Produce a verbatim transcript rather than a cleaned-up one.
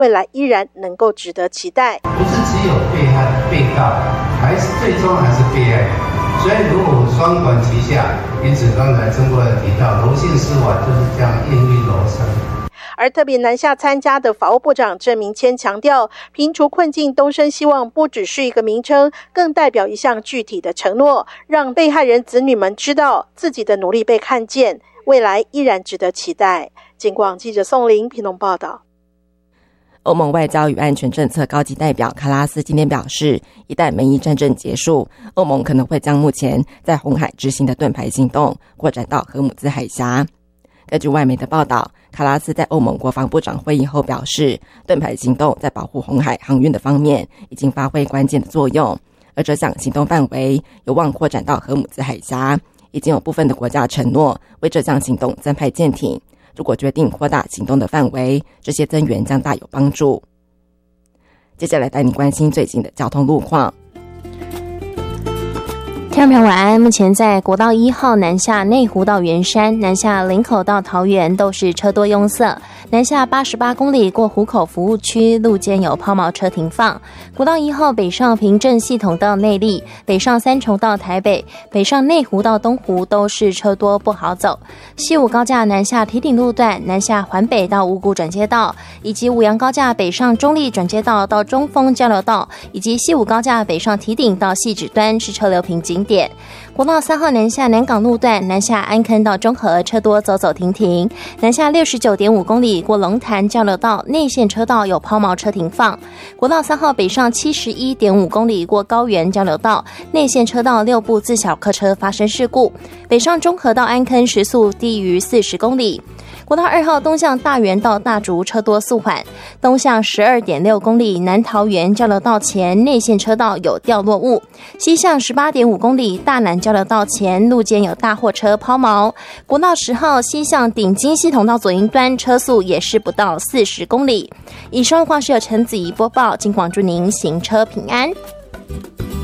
未来依然能够值得期待。 不是只有被害被告，还是最终还是被害人，所以如果双管齐下，因此刚才曾国仁提到柔性司法就是这样应运而生。 而特别南下参加的法务部长郑明谦强调，平除困境东升希望不只是一个名称，更代表一项具体的承诺，让被害人子女们知道自己的努力被看见，未来依然值得期待。警广记者宋玲屏东报道。 欧盟外交与安全政策高级代表卡拉斯今天表示，一旦美伊战争结束，欧盟可能会将目前在红海执行的盾牌行动扩展到荷姆兹海峡。根据外媒的报道，卡拉斯在欧盟国防部长会议后表示，盾牌行动在保护红海航运的方面已经发挥关键的作用，而这项行动范围有望扩展到荷姆兹海峡。已经有部分的国家承诺为这项行动增派舰艇，如果决定扩大行动的范围，这些增援将大有帮助。接下来带你关心最近的交通路况。 听众朋友晚安，目前在国道一号南下内湖到圆山、南下林口到桃园都是车多拥塞，南下八十八公里过湖口服务区路肩有抛锚车停放。国道一号北上平镇系统到内坜，北上三重到台北，北上内湖到东湖都是车多不好走。西武高架南下堤顶路段，南下环北到五股转接道，以及五杨高架北上中立转接道到中丰交流道，以及西武高架北上堤顶到汐止端是车流瓶颈点。国道三号南下南港路段，南下安坑到中和车多走走停停，南下 六十九点五公里过龙潭交流道内线车道有抛锚车停放。国道三号北上 七十一点五公里过高原交流道内线车道六部自小客车发生事故，北上中和到安坑时速低于四十公里。国道二号东向大园到大竹车多速缓，东向 十二点六公里南桃园交流道前内线车道有掉落物，西向 十八点五公里大南交流道前路肩有大货车抛锚。国道十号西向顶金系统道左营端车速也是不到四十公里。以上话是由陈子怡播报，警广祝您行车平安。